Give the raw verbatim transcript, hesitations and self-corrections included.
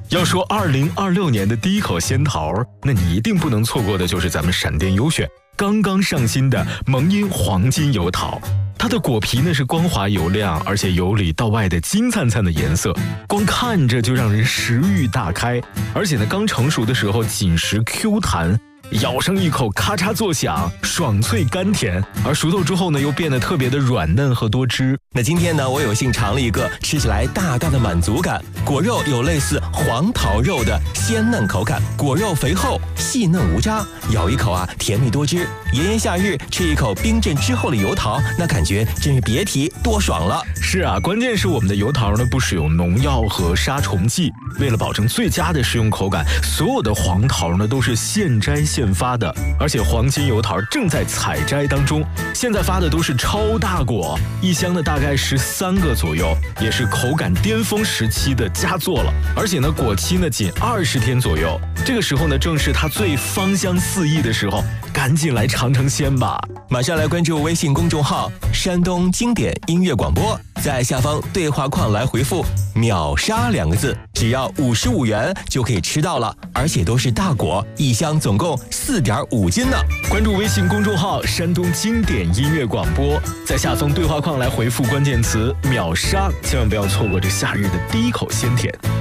要说二零二六年的第一口仙桃，那你一定不能错过的就是咱们闪电优选刚刚上新的萌音黄金油桃。它的果皮呢是光滑油亮，而且由里到外的金灿灿的颜色，光看着就让人食欲大开。而且呢，刚成熟的时候紧实 Q 弹，咬上一口咔嚓作响，爽脆甘甜，而熟透之后呢又变得特别的软嫩和多汁。 那今天呢，我有幸尝了一个，吃起来大大的满足感，果肉有类似黄桃肉的鲜嫩口感，果肉肥厚细嫩无渣，咬一口啊甜蜜多汁。炎炎夏日吃一口冰镇之后的油桃，那感觉真是别提多爽了。 是啊，关键是我们的油桃呢不使用农药和杀虫剂，为了保证最佳的食用口感，所有的黄桃呢都是现摘现发的，而且黄金油桃正在采摘当中，现在发的都是超大果，一箱呢大概十三个左右，也是口感巅峰时期的佳作了。而且呢果期呢仅二十天左右，这个时候呢正是它最芳香四溢的时候，赶紧来尝尝鲜吧。 马上来关注微信公众号山东经典音乐广播，在下方对话框来回复秒杀两个字，只要五十五元就可以吃到了，而且都是大果，一箱总共四点五斤呢。 关注微信公众号山东经典音乐广播，在下方对话框来回复关键词秒杀，千万不要错过这夏日的第一口鲜甜。